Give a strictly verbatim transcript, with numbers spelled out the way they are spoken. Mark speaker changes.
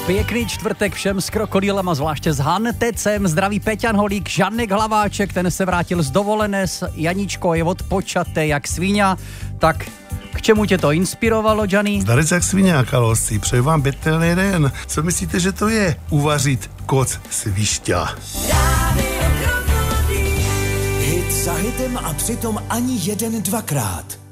Speaker 1: Pěkný čtvrtek všem s krokodýlem a zvláště s Hantecem. Zdraví Peťan Holík, Žanek Hlaváček, ten se vrátil z dovolené, s Janíčkou je odpočaté jak svíňa. Tak k čemu tě to inspirovalo, Johnny?
Speaker 2: Zdarec jak sviňáka, losci, přeju vám bytelný den. Co myslíte, že to je? Uvařit koc svišťa.
Speaker 3: Hit za hitem a přitom ani jeden dvakrát.